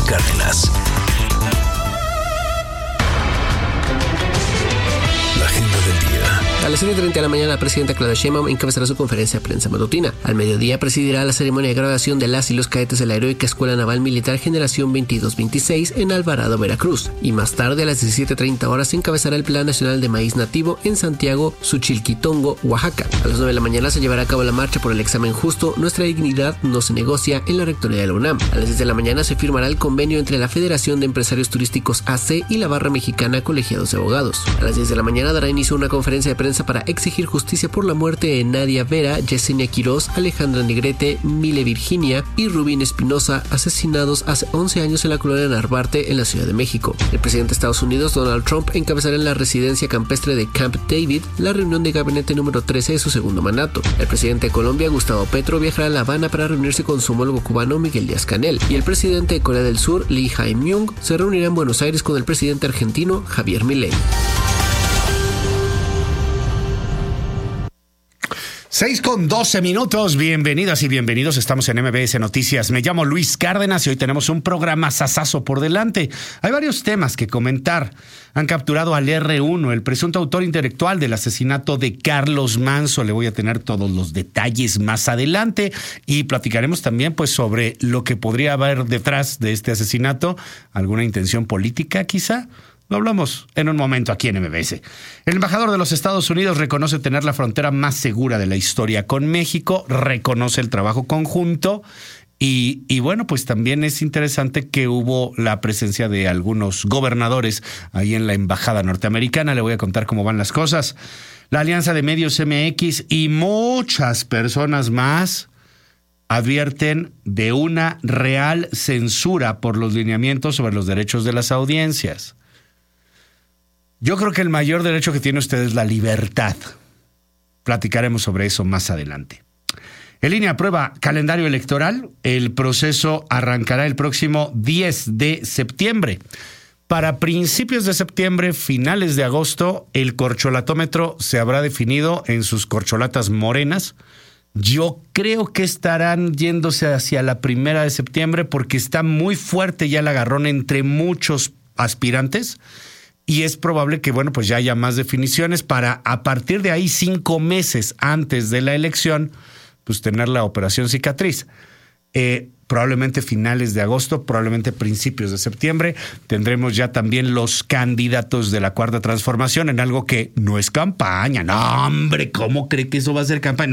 Cárdenas. La agenda del día. A las 7:30 de la mañana, la presidenta Claudia Sheinbaum encabezará su conferencia de prensa matutina. Al mediodía presidirá la ceremonia de graduación de las y los cadetes de la Heroica Escuela Naval Militar Generación 22-26 en Alvarado, Veracruz. Y más tarde, a las 17:30 horas, encabezará el Plan Nacional de Maíz Nativo en Santiago, Suchilquitongo, Oaxaca. A las 9 de la mañana se llevará a cabo la marcha por el examen justo Nuestra dignidad no se negocia en la rectoría de la UNAM. A las 10 de la mañana se firmará el convenio entre la Federación de Empresarios Turísticos AC y la Barra Mexicana Colegiados de Abogados. A las 10 de la mañana dará inicio a una conferencia de prensa para exigir justicia por la muerte de Nadia Vera, Yesenia Quiroz, Alejandra Negrete, Mile Virginia y Rubín Espinosa, asesinados hace 11 años en la colonia Narvarte, en la Ciudad de México. El presidente de Estados Unidos, Donald Trump, encabezará en la residencia campestre de Camp David la reunión de gabinete número 13 de su segundo mandato. El presidente de Colombia, Gustavo Petro, viajará a La Habana para reunirse con su homólogo cubano, Miguel Díaz-Canel. Y el presidente de Corea del Sur, Lee Jae-myung, se reunirá en Buenos Aires con el presidente argentino, Javier Milei. 6:12. Bienvenidas y bienvenidos. Estamos en MBS Noticias. Me llamo Luis Cárdenas y hoy tenemos un programa sasazo por delante. Hay varios temas que comentar. Han capturado al R1, el presunto autor intelectual del asesinato de Carlos Manzo. Le voy a tener todos los detalles más adelante y platicaremos también pues sobre lo que podría haber detrás de este asesinato. ¿Alguna intención política quizá? Lo hablamos en un momento aquí en MBS. El embajador de los Estados Unidos reconoce tener la frontera más segura de la historia con México, reconoce el trabajo conjunto y bueno, pues también es interesante que hubo la presencia de algunos gobernadores ahí en la embajada norteamericana. Le voy a contar cómo van las cosas. La Alianza de Medios MX y muchas personas más advierten de una real censura por los lineamientos sobre los derechos de las audiencias. Yo creo que el mayor derecho que tiene usted es la libertad. Platicaremos sobre eso más adelante. El INE aprueba calendario electoral. El proceso arrancará el próximo 10 de septiembre. Para principios de septiembre, finales de agosto, el corcholatómetro se habrá definido en sus corcholatas morenas. Yo creo que estarán yéndose hacia la 1 de septiembre porque está muy fuerte ya el agarrón entre muchos aspirantes. Y es probable que, bueno, pues ya haya más definiciones para, a partir de ahí, 5 meses antes de la elección, pues tener la operación cicatriz. Probablemente finales de agosto, probablemente principios de septiembre, tendremos ya también los candidatos de la Cuarta Transformación en algo que no es campaña. No, hombre, ¿cómo cree que eso va a ser campaña?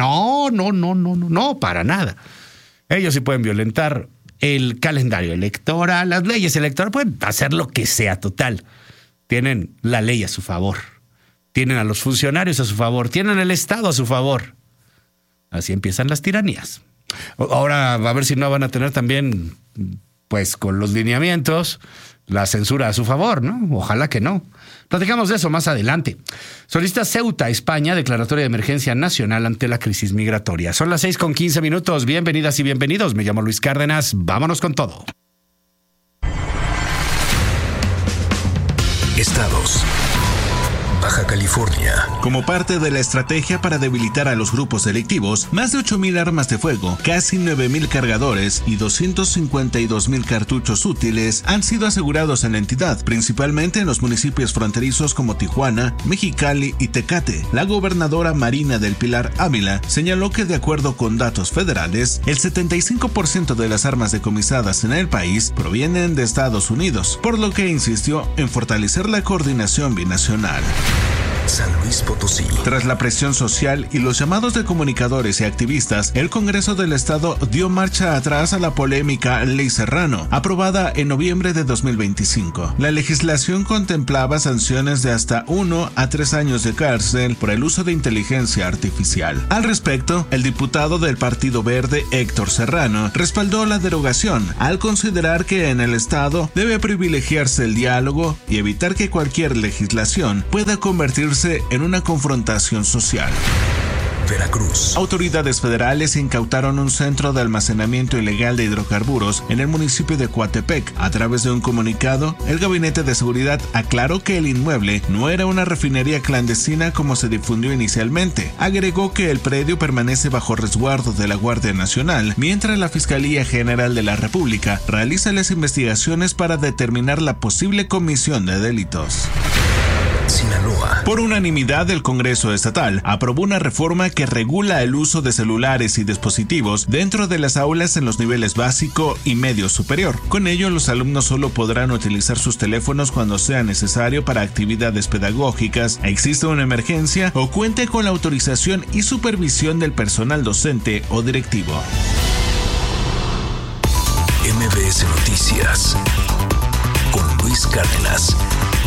No, para nada. Ellos sí pueden violentar el calendario electoral, las leyes electorales, pueden hacer lo que sea, total. Tienen la ley a su favor, tienen a los funcionarios a su favor, tienen el Estado a su favor. Así empiezan las tiranías. Ahora, a ver si no van a tener también, pues con los lineamientos, la censura a su favor, ¿no? Ojalá que no. Platicamos de eso más adelante. Solicita Ceuta, España, declaratoria de emergencia nacional ante la crisis migratoria. Son las 6:15. Bienvenidas y bienvenidos. Me llamo Luis Cárdenas. Vámonos con todo. Estados. Baja California. Como parte de la estrategia para debilitar a los grupos delictivos, más de 8,000 armas de fuego, casi 9,000 cargadores y 252,000 cartuchos útiles han sido asegurados en la entidad, principalmente en los municipios fronterizos como Tijuana, Mexicali y Tecate. La gobernadora Marina del Pilar Ávila señaló que, de acuerdo con datos federales, el 75% de las armas decomisadas en el país provienen de Estados Unidos, por lo que insistió en fortalecer la coordinación binacional. San Luis Potosí. Tras la presión social y los llamados de comunicadores y activistas, el Congreso del Estado dio marcha atrás a la polémica Ley Serrano, aprobada en noviembre de 2025. La legislación contemplaba sanciones de hasta 1 a 3 años de cárcel por el uso de inteligencia artificial. Al respecto, el diputado del Partido Verde, Héctor Serrano, respaldó la derogación al considerar que en el Estado debe privilegiarse el diálogo y evitar que cualquier legislación pueda convertirse en una confrontación social. Veracruz. Autoridades federales incautaron un centro de almacenamiento ilegal de hidrocarburos en el municipio de Coatepec. A través de un comunicado, el Gabinete de Seguridad aclaró que el inmueble no era una refinería clandestina como se difundió inicialmente. Agregó que el predio permanece bajo resguardo de la Guardia Nacional, mientras la Fiscalía General de la República realiza las investigaciones para determinar la posible comisión de delitos. Sinaloa. Por unanimidad, el Congreso Estatal aprobó una reforma que regula el uso de celulares y dispositivos dentro de las aulas en los niveles básico y medio superior. Con ello, los alumnos solo podrán utilizar sus teléfonos cuando sea necesario para actividades pedagógicas, exista una emergencia o cuente con la autorización y supervisión del personal docente o directivo. MBS Noticias con Luis Cárdenas.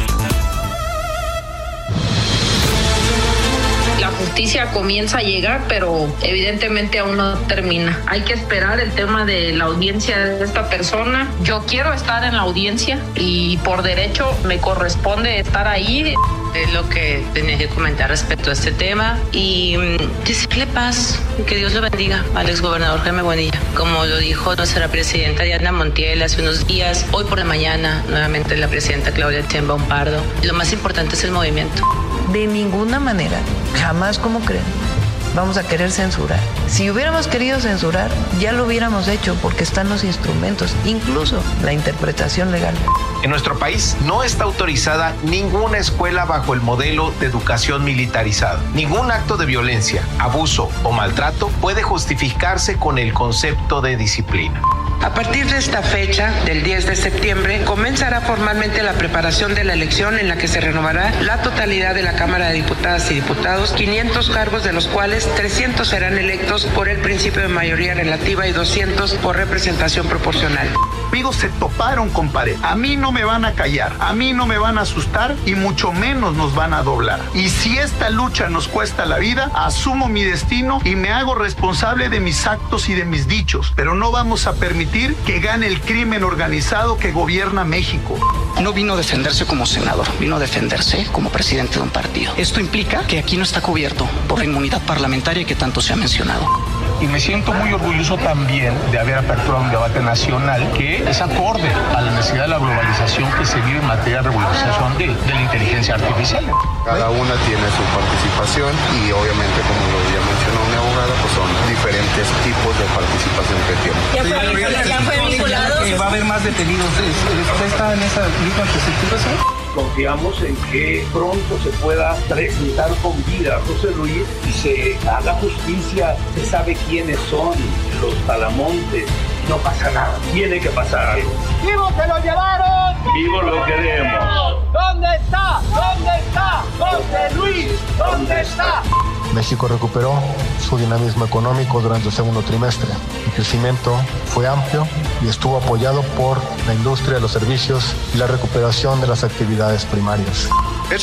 La justicia comienza a llegar, pero evidentemente aún no termina. Hay que esperar el tema de la audiencia de esta persona. Yo quiero estar en la audiencia y por derecho me corresponde estar ahí. Es lo que tenía que comentar respecto a este tema y decirle paz, que Dios lo bendiga al exgobernador Jaime Bonilla. Como lo dijo nuestra presidenta Diana Montiel hace unos días, hoy por la mañana nuevamente la presidenta Claudia Sheinbaum Pardo, lo más importante es el movimiento. De ninguna manera, jamás como creen, vamos a querer censurar. Si hubiéramos querido censurar, ya lo hubiéramos hecho porque están los instrumentos, incluso la interpretación legal. En nuestro país no está autorizada ninguna escuela bajo el modelo de educación militarizada. Ningún acto de violencia, abuso o maltrato puede justificarse con el concepto de disciplina. A partir de esta fecha, del 10 de septiembre, comenzará formalmente la preparación de la elección en la que se renovará la totalidad de la Cámara de Diputadas y Diputados, 500 cargos de los cuales 300 serán electos por el principio de mayoría relativa y 200 por representación proporcional. Amigos, se toparon con pared. A mí no me van a callar, a mí no me van a asustar y mucho menos nos van a doblar. Y si esta lucha nos cuesta la vida, asumo mi destino y me hago responsable de mis actos y de mis dichos, pero no vamos a permitir que gane el crimen organizado que gobierna México. No vino a defenderse como senador, vino a defenderse como presidente de un partido. Esto implica que aquí no está cubierto por la inmunidad parlamentaria que tanto se ha mencionado. Y me siento muy orgulloso también de haber aperturado un debate nacional que es acorde a la necesidad de la globalización que se vive en materia de regularización de la inteligencia artificial. Cada una tiene su participación y obviamente, como lo ya mencionó mi abogada, pues son diferentes tipos de participación que tienen. ¿Ya fue vinculado? Va a haber más detenidos. ¿Usted está en esa misma perspectiva? Confiamos en que pronto se pueda presentar con vida a José Luis y se haga justicia, se sabe quiénes son los talamontes, no pasa nada, tiene que pasar algo. ¡Vivo que lo llevaron! ¡Vivo lo queremos! ¿Dónde está? ¿Dónde está? José Luis, ¿dónde está? México recuperó su dinamismo económico durante el segundo trimestre. El crecimiento fue amplio y estuvo apoyado por la industria, los servicios y la recuperación de las actividades primarias. Es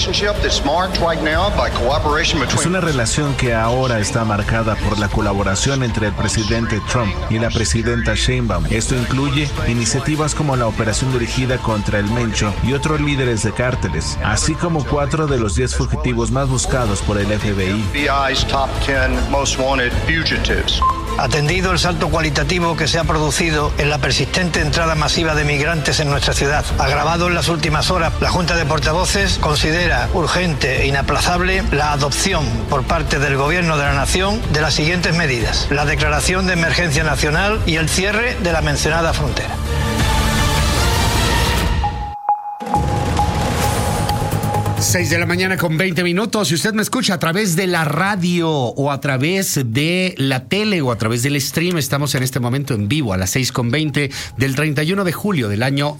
una relación que ahora está marcada por la colaboración entre el presidente Trump y la presidenta Sheinbaum. Esto incluye iniciativas como la operación dirigida contra el Mencho y otros líderes de cárteles, así como 4 de los 10 fugitivos más buscados por el FBI. Atendido el salto cualitativo que se ha producido en la persistente entrada masiva de migrantes en nuestra ciudad, agravado en las últimas horas, la Junta de Portavoces considera urgente e inaplazable la adopción por parte del Gobierno de la Nación de las siguientes medidas: la declaración de emergencia nacional y el cierre de la mencionada frontera. Seis de la mañana con 20 minutos. Si usted me escucha a través de la radio o a través de la tele o a través del stream, estamos en este momento en vivo a las 6:20 del 31 de julio del año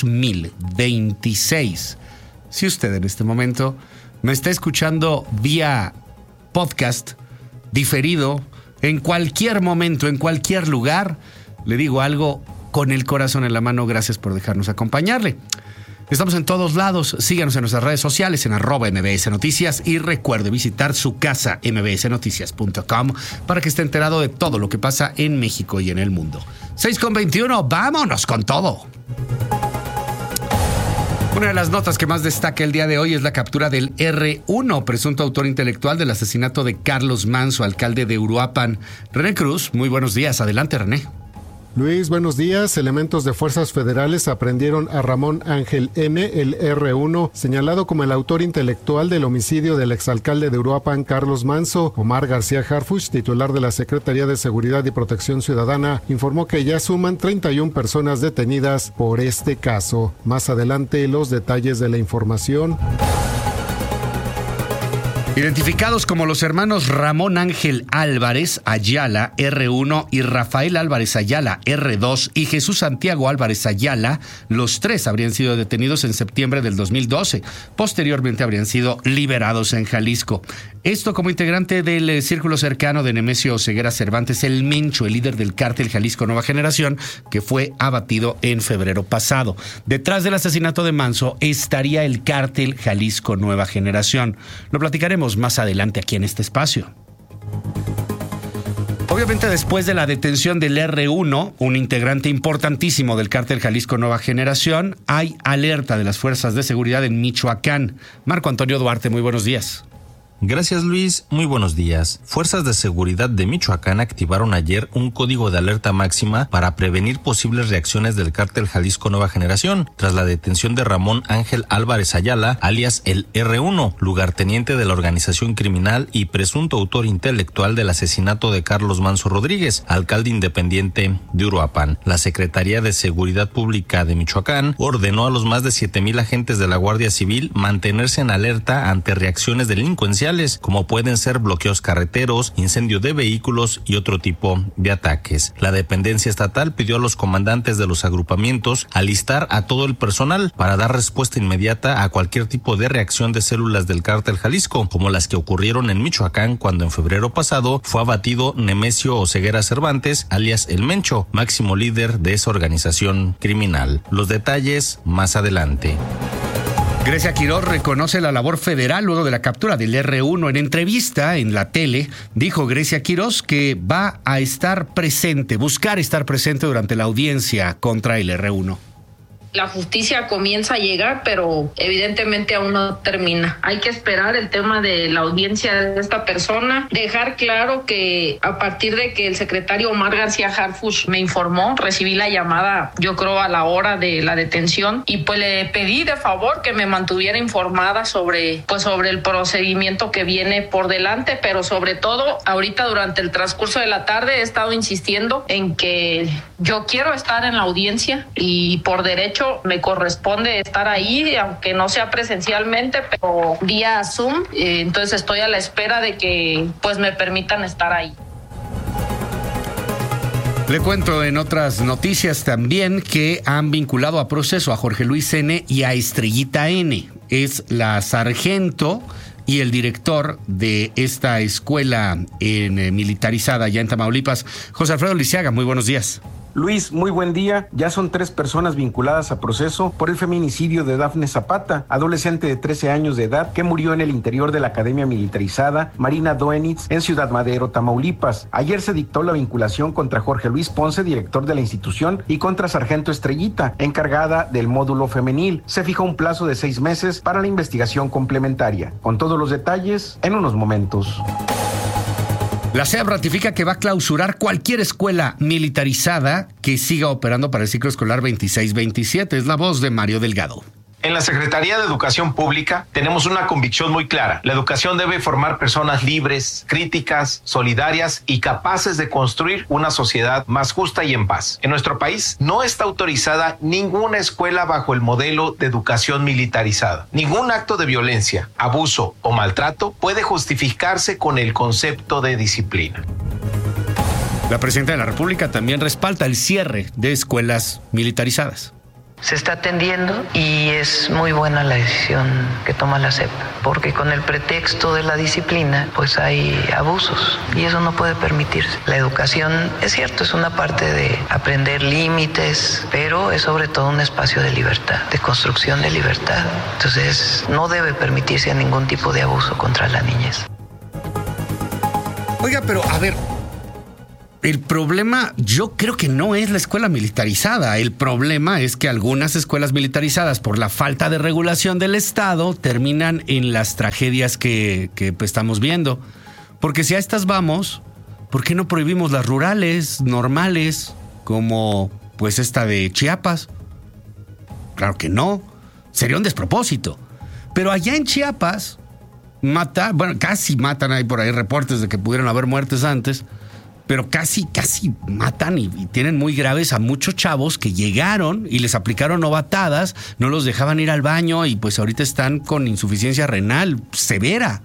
2026. Si usted en este momento me está escuchando vía podcast, diferido, en cualquier momento, en cualquier lugar, le digo algo con el corazón en la mano. Gracias por dejarnos acompañarle. Estamos en todos lados. Síganos en nuestras redes sociales en @MBS Noticias y recuerde visitar su casa mbsnoticias.com para que esté enterado de todo lo que pasa en México y en el mundo. 6:21, vámonos con todo. Una de las notas que más destaca el día de hoy es la captura del R1, presunto autor intelectual del asesinato de Carlos Manso, alcalde de Uruapan. René Cruz, muy buenos días. Adelante, René. Luis, buenos días. Elementos de fuerzas federales aprendieron a Ramón Ángel N., el R1, señalado como el autor intelectual del homicidio del exalcalde de Uruapan, Carlos Manso. Omar García Harfuch, titular de la Secretaría de Seguridad y Protección Ciudadana, informó que ya suman 31 personas detenidas por este caso. Más adelante, los detalles de la información. Identificados como los hermanos Ramón Ángel Álvarez Ayala, R1, y Rafael Álvarez Ayala, R2, y Jesús Santiago Álvarez Ayala, los tres habrían sido detenidos en septiembre del 2012. Posteriormente habrían sido liberados en Jalisco. Esto como integrante del círculo cercano de Nemesio Oseguera Cervantes, el Mencho, el líder del cártel Jalisco Nueva Generación, que fue abatido en febrero pasado. Detrás del asesinato de Manso estaría el cártel Jalisco Nueva Generación. Lo platicaremos más adelante aquí en este espacio. Obviamente, después de la detención del R1, un integrante importantísimo del cártel Jalisco Nueva Generación, hay alerta de las fuerzas de seguridad en Michoacán. Marco Antonio Duarte, muy buenos días. Gracias, Luis. Muy buenos días. Fuerzas de seguridad de Michoacán activaron ayer un código de alerta máxima para prevenir posibles reacciones del cártel Jalisco Nueva Generación, tras la detención de Ramón Ángel Álvarez Ayala, alias el R1, lugarteniente de la organización criminal y presunto autor intelectual del asesinato de Carlos Manso Rodríguez, alcalde independiente de Uruapan. La Secretaría de Seguridad Pública de Michoacán ordenó a los más de 7,000 agentes de la Guardia Civil mantenerse en alerta ante reacciones delincuenciales, como pueden ser bloqueos carreteros, incendio de vehículos y otro tipo de ataques. La dependencia estatal pidió a los comandantes de los agrupamientos alistar a todo el personal para dar respuesta inmediata a cualquier tipo de reacción de células del cártel Jalisco, como las que ocurrieron en Michoacán cuando en febrero pasado fue abatido Nemesio Oseguera Cervantes, alias El Mencho, máximo líder de esa organización criminal. Los detalles más adelante. Grecia Quirós reconoce la labor federal luego de la captura del R1. En entrevista en la tele, dijo Grecia Quirós que va a buscar estar presente durante la audiencia contra el R1. La justicia comienza a llegar, pero evidentemente aún no termina. Hay que esperar el tema de la audiencia de esta persona. Dejar claro que a partir de que el secretario Omar García Harfuch me informó, recibí la llamada, yo creo, a la hora de la detención, y pues le pedí de favor que me mantuviera informada sobre el procedimiento que viene por delante, pero sobre todo ahorita durante el transcurso de la tarde he estado insistiendo en que yo quiero estar en la audiencia y por derecho me corresponde estar ahí, aunque no sea presencialmente, pero vía Zoom. Entonces estoy a la espera de que pues me permitan estar ahí. Le cuento en otras noticias también que han vinculado a proceso a Jorge Luis N. y a Estrellita N. Es la sargento y el director de esta escuela militarizada allá en Tamaulipas. José Alfredo Lisiaga, muy buenos días. Luis, muy buen día. Ya son 3 personas vinculadas a proceso por el feminicidio de Dafne Zapata, adolescente de 13 años de edad que murió en el interior de la Academia Militarizada Marina Doenitz en Ciudad Madero, Tamaulipas. Ayer se dictó la vinculación contra Jorge Luis Ponce, director de la institución, y contra Sargento Estrellita, encargada del módulo femenil. Se fijó un plazo de 6 meses para la investigación complementaria. Con todos los detalles en unos momentos. La SEAP ratifica que va a clausurar cualquier escuela militarizada que siga operando para el ciclo escolar 26-27. Es la voz de Mario Delgado. En la Secretaría de Educación Pública tenemos una convicción muy clara. La educación debe formar personas libres, críticas, solidarias y capaces de construir una sociedad más justa y en paz. En nuestro país no está autorizada ninguna escuela bajo el modelo de educación militarizada. Ningún acto de violencia, abuso o maltrato puede justificarse con el concepto de disciplina. La presidenta de la República también respalda el cierre de escuelas militarizadas. Se está atendiendo y es muy buena la decisión que toma la SEP, porque con el pretexto de la disciplina, pues hay abusos y eso no puede permitirse. La educación, es cierto, es una parte de aprender límites, pero es sobre todo un espacio de libertad, de construcción de libertad. Entonces, no debe permitirse ningún tipo de abuso contra la niñez. Oiga, pero a ver, el problema yo creo que no es la escuela militarizada. El problema es que algunas escuelas militarizadas, por la falta de regulación del Estado, terminan en las tragedias que estamos viendo. Porque si a estas vamos, ¿por qué no prohibimos las rurales, normales, como pues esta de Chiapas? Claro que no. Sería un despropósito. Pero allá en Chiapas, casi matan, hay por ahí reportes de que pudieron haber muertes antes, pero casi matan y tienen muy graves a muchos chavos que llegaron y les aplicaron novatadas, no los dejaban ir al baño y pues ahorita están con insuficiencia renal severa.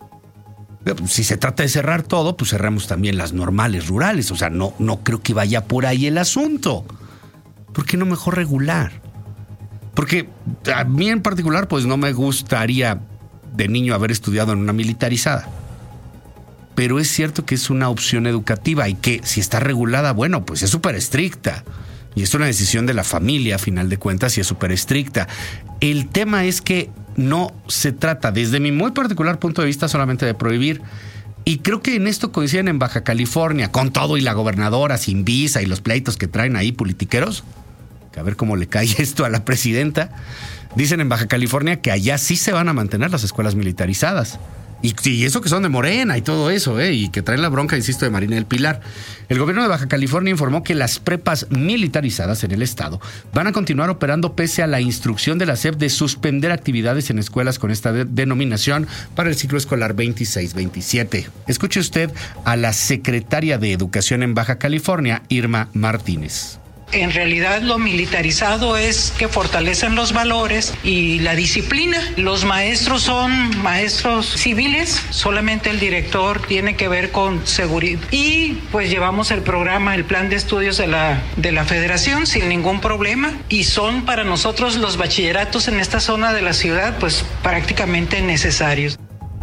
Si se trata de cerrar todo, pues cerramos también las normales rurales. O sea, no creo que vaya por ahí el asunto. ¿Por qué no mejor regular? Porque a mí en particular, pues no me gustaría de niño haber estudiado en una militarizada. Pero es cierto que es una opción educativa y que si está regulada, bueno, pues es súper estricta. Y es una decisión de la familia, a final de cuentas, y es súper estricta. El tema es que no se trata, desde mi muy particular punto de vista, solamente de prohibir. Y creo que en esto coinciden en Baja California, con todo y la gobernadora sin visa y los pleitos que traen ahí politiqueros. Que a ver cómo le cae esto a la presidenta. Dicen en Baja California que allá sí se van a mantener las escuelas militarizadas. Y eso que son de Morena y todo eso, y que traen la bronca, insisto, de Marina del Pilar. El gobierno de Baja California informó que las prepas militarizadas en el estado van a continuar operando pese a la instrucción de la SEP de suspender actividades en escuelas con esta denominación para el ciclo escolar 26-27. Escuche usted a la secretaria de Educación en Baja California, Irma Martínez. En realidad lo militarizado es que fortalecen los valores y la disciplina. Los maestros son maestros civiles, solamente el director tiene que ver con seguridad. Y pues llevamos el programa, el plan de estudios de la federación sin ningún problema. Y son para nosotros los bachilleratos en esta zona de la ciudad pues prácticamente necesarios.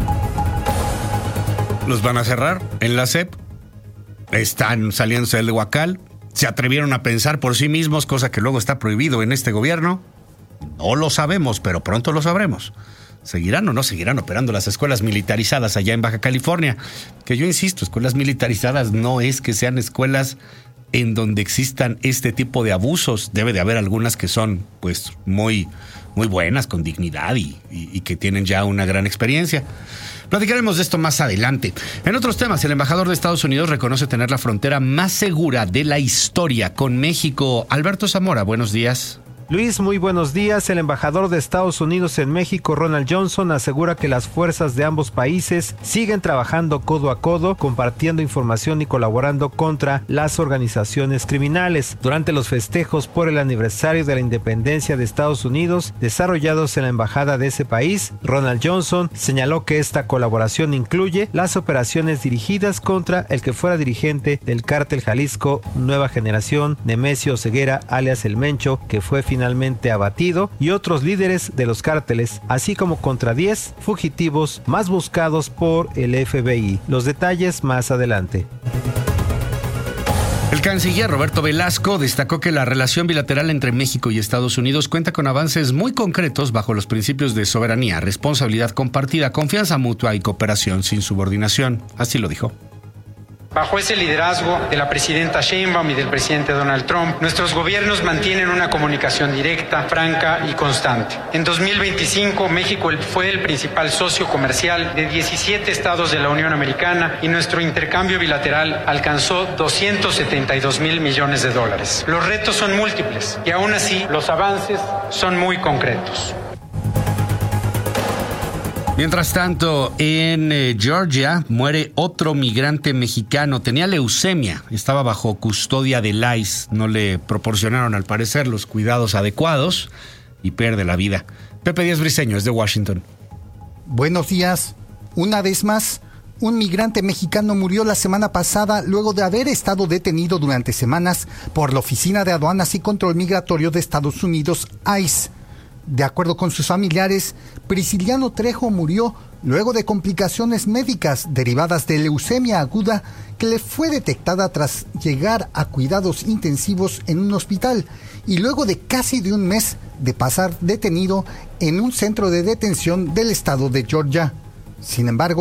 Los van a cerrar en la SEP. Están saliéndose del Huacal. Se atrevieron a pensar por sí mismos, cosa que luego está prohibido en este gobierno. No lo sabemos, pero pronto lo sabremos. ¿Seguirán o no seguirán operando las escuelas militarizadas allá en Baja California? Que yo insisto, escuelas militarizadas no es que sean escuelas en donde existan este tipo de abusos. Debe de haber algunas que son pues muy buenas, con dignidad y que tienen ya una gran experiencia. Platicaremos de esto más adelante. En otros temas, el embajador de Estados Unidos reconoce tener la frontera más segura de la historia con México. Alberto Zamora, buenos días. Luis, muy buenos días. El embajador de Estados Unidos en México, Ronald Johnson, asegura que las fuerzas de ambos países siguen trabajando codo a codo, compartiendo información y colaborando contra las organizaciones criminales. Durante los festejos por el aniversario de la independencia de Estados Unidos, desarrollados en la embajada de ese país, Ronald Johnson señaló que esta colaboración incluye las operaciones dirigidas contra el que fuera dirigente del cártel Jalisco Nueva Generación, Nemesio Ceguera, alias El Mencho, que fue finalmente abatido, y otros líderes de los cárteles, así como contra 10 fugitivos más buscados por el FBI. Los detalles más adelante. El canciller Roberto Velasco destacó que la relación bilateral entre México y Estados Unidos cuenta con avances muy concretos bajo los principios de soberanía, responsabilidad compartida, confianza mutua y cooperación sin subordinación. Así lo dijo. Bajo ese liderazgo de la presidenta Sheinbaum y del presidente Donald Trump, nuestros gobiernos mantienen una comunicación directa, franca y constante. En 2025, México fue el principal socio comercial de 17 estados de la Unión Americana y nuestro intercambio bilateral alcanzó $272,000 millones. Los retos son múltiples y aún así los avances son muy concretos. Mientras tanto, en Georgia muere otro migrante mexicano. Tenía leucemia, estaba bajo custodia del ICE. No le proporcionaron, al parecer, los cuidados adecuados y pierde la vida. Pepe Díaz Briceño, es de Washington. Buenos días. Una vez más, un migrante mexicano murió la semana pasada luego de haber estado detenido durante semanas por la Oficina de Aduanas y Control Migratorio de Estados Unidos, ICE. De acuerdo con sus familiares, Prisciliano Trejo murió luego de complicaciones médicas derivadas de leucemia aguda que le fue detectada tras llegar a cuidados intensivos en un hospital y luego de casi de un mes de pasar detenido en un centro de detención del estado de Georgia. Sin embargo,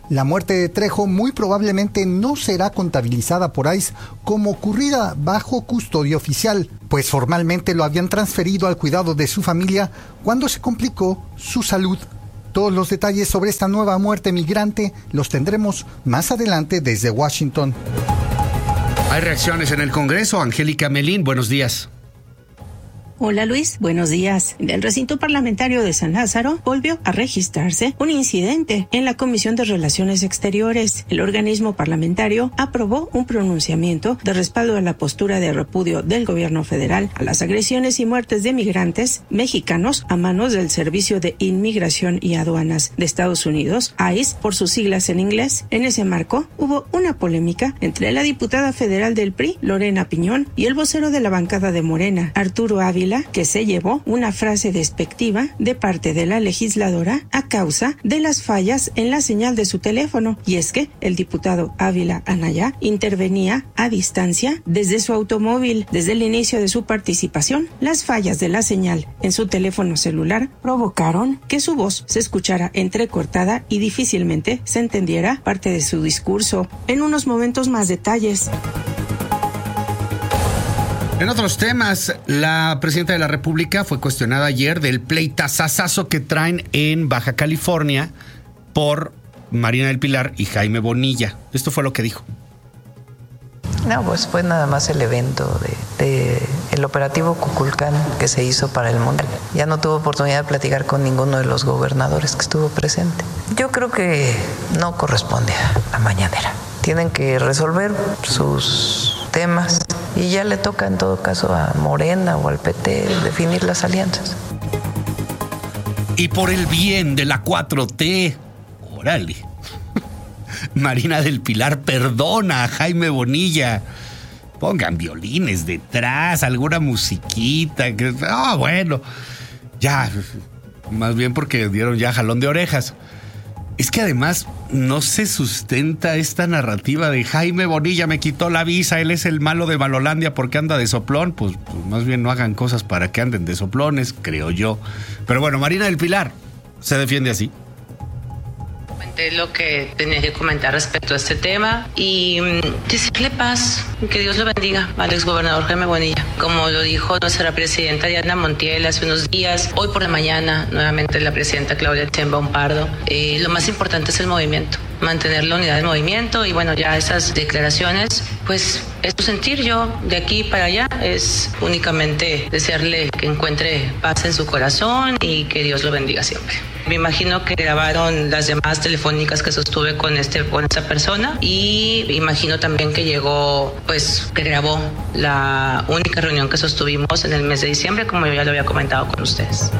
La muerte de Trejo muy probablemente no será contabilizada por ICE como ocurrida bajo custodia oficial, pues formalmente lo habían transferido al cuidado de su familia cuando se complicó su salud. Todos los detalles sobre esta nueva muerte migrante los tendremos más adelante desde Washington. Hay reacciones en el Congreso. Angélica Melín, buenos días. Hola Luis, buenos días. En el recinto parlamentario de San Lázaro volvió a registrarse un incidente en la Comisión de Relaciones Exteriores. El organismo parlamentario aprobó un pronunciamiento de respaldo a la postura de repudio del gobierno federal a las agresiones y muertes de migrantes mexicanos a manos del Servicio de Inmigración y Aduanas de Estados Unidos, ICE por sus siglas en inglés. En ese marco hubo una polémica entre la diputada federal del PRI, Lorena Piñón, y el vocero de la bancada de Morena, Arturo Ávila, que se llevó una frase despectiva de parte de la legisladora a causa de las fallas en la señal de su teléfono. Y es que el diputado Ávila Anaya intervenía a distancia desde su automóvil. Desde el inicio de su participación, las fallas de la señal en su teléfono celular provocaron que su voz se escuchara entrecortada y difícilmente se entendiera parte de su discurso. En unos momentos más detalles. En otros temas, la presidenta de la República fue cuestionada ayer del pleitazazazo que traen en Baja California por Marina del Pilar y Jaime Bonilla. Esto fue lo que dijo. No, pues fue nada más el evento de el operativo Cuculcán que se hizo para el Mundial. Ya no tuve oportunidad de platicar con ninguno de los gobernadores que estuvo presente. Yo creo que no corresponde a la mañanera. Tienen que resolver sus temas y ya le toca en todo caso a Morena o al PT definir las alianzas. Y por el bien de la 4T, órale, Marina del Pilar perdona a Jaime Bonilla. Pongan violines detrás, alguna musiquita. Bueno, ya, más bien porque dieron ya jalón de orejas. Es que además no se sustenta esta narrativa de Jaime Bonilla me quitó la visa, él es el malo de Malolandia porque anda de soplón. Pues más bien no hagan cosas para que anden de soplones, creo yo. Pero bueno, Marina del Pilar se defiende así. Comenté lo que tenía que comentar respecto a este tema y decirle paz, que Dios lo bendiga al exgobernador Jaime Bonilla. Como lo dijo nuestra presidenta Diana Montiel hace unos días, hoy por la mañana nuevamente la presidenta Claudia Sheinbaum Pardo, lo más importante es el movimiento, mantener la unidad del movimiento y bueno, ya esas declaraciones, pues es tu sentir. Yo de aquí para allá es únicamente desearle que encuentre paz en su corazón y que Dios lo bendiga siempre. Me imagino que grabaron las llamadas telefónicas que sostuve con esta persona y imagino también que llegó, pues que grabó la única reunión que sostuvimos en el mes de diciembre, como yo ya lo había comentado con ustedes.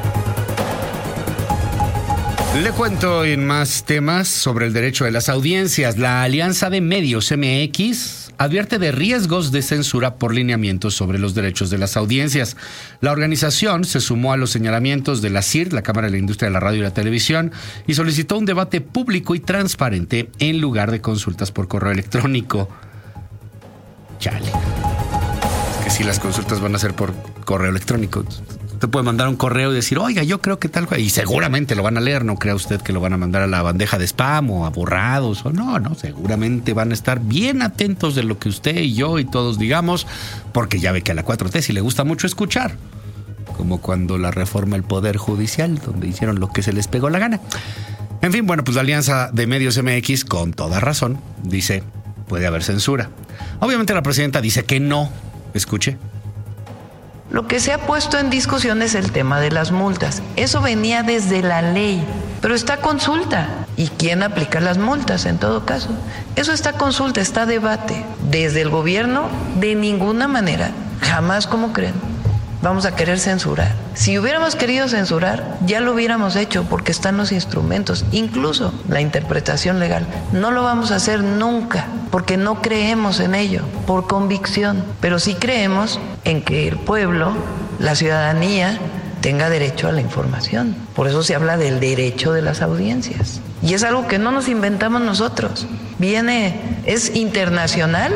Le cuento en más temas sobre el derecho de las audiencias. La Alianza de Medios MX advierte de riesgos de censura por lineamientos sobre los derechos de las audiencias. La organización se sumó a los señalamientos de la CIR, la Cámara de la Industria de la Radio y la Televisión, y solicitó un debate público y transparente en lugar de consultas por correo electrónico. Chale. Es que si las consultas van a ser por correo electrónico, te puede mandar un correo y decir, oiga, yo creo que tal, y seguramente lo van a leer, no crea usted que lo van a mandar a la bandeja de spam o a borrados, o no, seguramente van a estar bien atentos de lo que usted y yo y todos digamos, porque ya ve que a la 4T sí le gusta mucho escuchar, como cuando la reforma el Poder Judicial, donde hicieron lo que se les pegó la gana. En fin, bueno, pues la Alianza de Medios MX, con toda razón, dice, puede haber censura. Obviamente la presidenta dice que no, escuche. Lo que se ha puesto en discusión es el tema de las multas. Eso venía desde la ley, pero está a consulta. ¿Y quién aplica las multas en todo caso? Eso está a consulta, está a debate. Desde el gobierno, de ninguna manera, jamás, como creen, vamos a querer censurar. Si hubiéramos querido censurar, ya lo hubiéramos hecho porque están los instrumentos, incluso la interpretación legal. No lo vamos a hacer nunca porque no creemos en ello, por convicción, pero sí creemos en que el pueblo, la ciudadanía, tenga derecho a la información. Por eso se habla del derecho de las audiencias. Y es algo que no nos inventamos nosotros. Es internacional.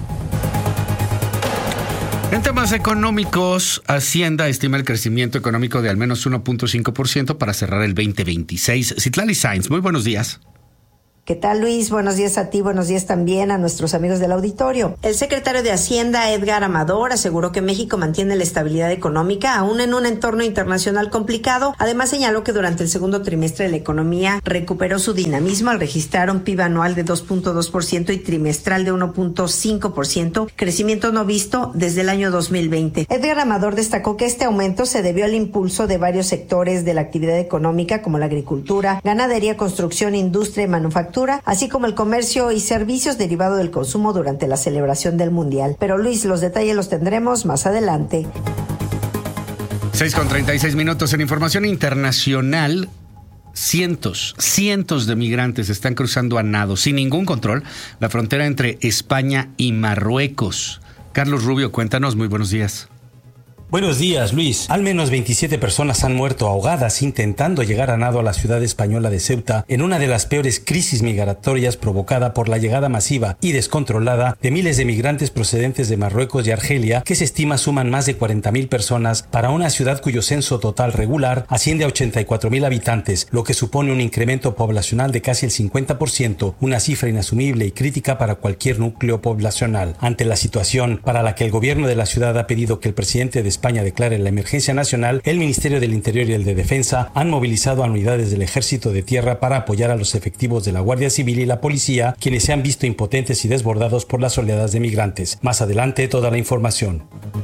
En temas económicos, Hacienda estima el crecimiento económico de al menos 1.5% para cerrar el 2026. Citlali Sainz, muy buenos días. ¿Qué tal, Luis? Buenos días a ti, buenos días también a nuestros amigos del auditorio. El secretario de Hacienda, Edgar Amador, aseguró que México mantiene la estabilidad económica aún en un entorno internacional complicado. Además, señaló que durante el segundo trimestre la economía recuperó su dinamismo al registrar un PIB anual de 2.2% y trimestral de 1.5%, crecimiento no visto desde el año 2020. Edgar Amador destacó que este aumento se debió al impulso de varios sectores de la actividad económica como la agricultura, ganadería, construcción, industria y manufactura, así como el comercio y servicios derivado del consumo durante la celebración del Mundial. Pero Luis, los detalles los tendremos más adelante. 6:36 en información internacional. Cientos de migrantes están cruzando a nado, sin ningún control, la frontera entre España y Marruecos. Carlos Rubio, cuéntanos, muy buenos días. Buenos días, Luis. Al menos 27 personas han muerto ahogadas intentando llegar a nado a la ciudad española de Ceuta en una de las peores crisis migratorias provocada por la llegada masiva y descontrolada de miles de migrantes procedentes de Marruecos y Argelia, que se estima suman más de 40.000 personas para una ciudad cuyo censo total regular asciende a 84.000 habitantes, lo que supone un incremento poblacional de casi el 50%, una cifra inasumible y crítica para cualquier núcleo poblacional. Ante la situación para la que el gobierno de la ciudad ha pedido que el presidente de España declare la emergencia nacional, el Ministerio del Interior y el de Defensa han movilizado a unidades del Ejército de Tierra para apoyar a los efectivos de la Guardia Civil y la Policía, quienes se han visto impotentes y desbordados por las oleadas de migrantes. Más adelante, toda la información.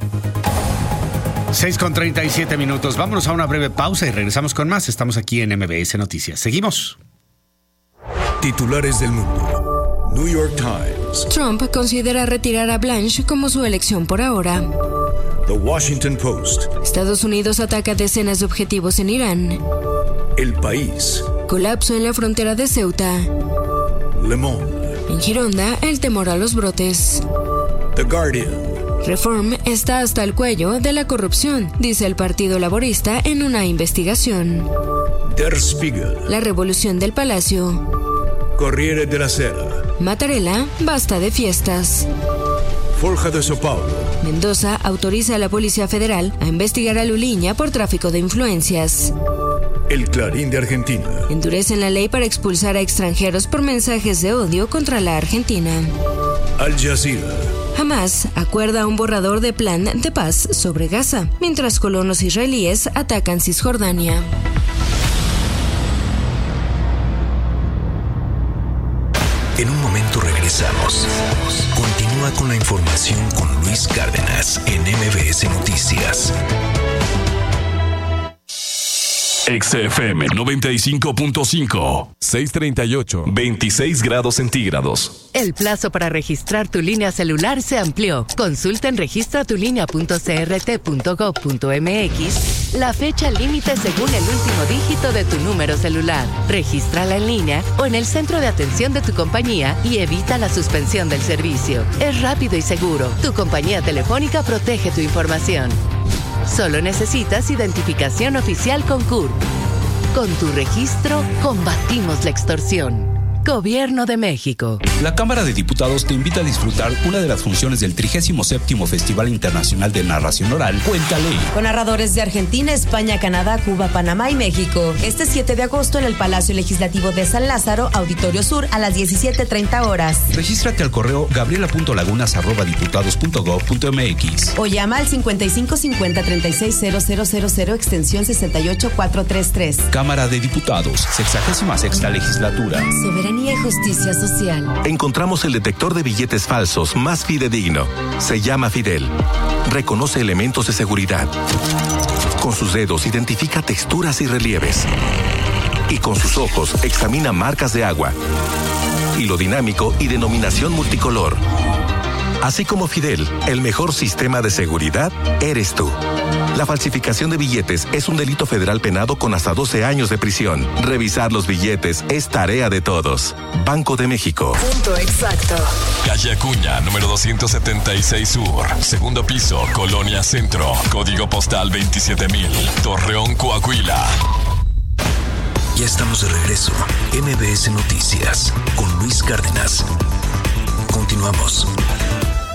6:37. Vámonos a una breve pausa y regresamos con más. Estamos aquí en MBS Noticias. Seguimos. Titulares del mundo. New York Times. Trump considera retirar a Blanche como su elección por ahora. The Washington Post. Estados Unidos ataca decenas de objetivos en Irán. El País. Colapso en la frontera de Ceuta. Le Monde. En Gironda, el temor a los brotes. The Guardian. Reform está hasta el cuello de la corrupción, dice el Partido Laborista en una investigación. Der Spiegel. La revolución del Palacio. Corriere della Sera. Mattarella, basta de fiestas. Folha de São Paulo. Mendoza autoriza a la Policía Federal a investigar a Luliña por tráfico de influencias. El Clarín de Argentina. Endurecen la ley para expulsar a extranjeros por mensajes de odio contra la Argentina. Al Jazeera. Hamás acuerda un borrador de plan de paz sobre Gaza, mientras colonos israelíes atacan Cisjordania. En un momento regresamos. Continúa con la información con Luis Cárdenas en MBS Noticias. XFM 95.5, 638, 26 grados centígrados. El plazo para registrar tu línea celular se amplió. Consulta en registratulinea.crt.gov.mx la fecha límite según el último dígito de tu número celular. Regístrala en línea o en el centro de atención de tu compañía y evita la suspensión del servicio. Es rápido y seguro. Tu compañía telefónica protege tu información. Solo necesitas identificación oficial con CURP. Con tu registro, combatimos la extorsión. Gobierno de México. La Cámara de Diputados te invita a disfrutar una de las funciones del 37º Festival Internacional de Narración Oral, Cuéntale. Con narradores de Argentina, España, Canadá, Cuba, Panamá y México. Este 7 de agosto en el Palacio Legislativo de San Lázaro, Auditorio Sur, a las 17:30 horas. Regístrate al correo gabriela.lagunas@diputados.gov.mx o llama al 5550-360000 extensión 68433. Cámara de Diputados, 66ª Legislatura. Soberanía y justicia social. Encontramos el detector de billetes falsos más fidedigno. Se llama Fidel. Reconoce elementos de seguridad. Con sus dedos identifica texturas y relieves. Y con sus ojos examina marcas de agua. Hilo dinámico y denominación multicolor. Así como Fidel, el mejor sistema de seguridad eres tú. La falsificación de billetes es un delito federal penado con hasta 12 años de prisión. Revisar los billetes es tarea de todos. Banco de México. Punto exacto. Calle Acuña, número 276 Sur. Segundo piso, Colonia Centro. Código postal 27000. Torreón, Coahuila. Ya estamos de regreso. MBS Noticias con Luis Cárdenas. Continuamos.